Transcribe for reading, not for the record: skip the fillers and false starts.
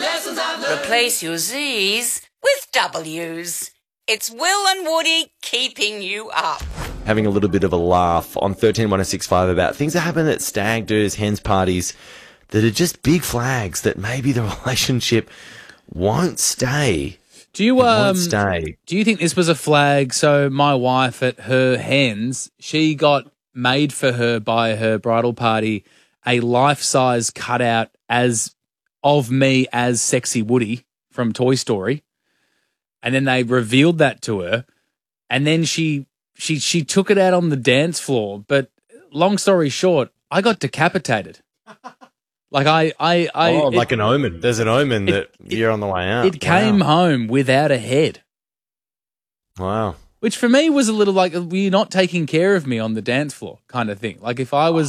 Replace your Z's with W's. It's Will and Woody keeping you up. Having a little bit of a laugh on 131065 about things that happen at stag do's, hens parties that are just big flags that maybe the relationship won't stay. Do you won't stay. Do you think this was a flag? So my wife at her hens, she got made for her by her bridal party a life-size cutout of me as Sexy Woody from Toy Story, and then they revealed that to her, and then she took it out on the dance floor. But long story short, I got decapitated. Like like an omen. There's an omen that you're on the way out. It came home without a head. Wow. Which for me was a little like, were you not taking care of me on the dance floor kind of thing? Like if I was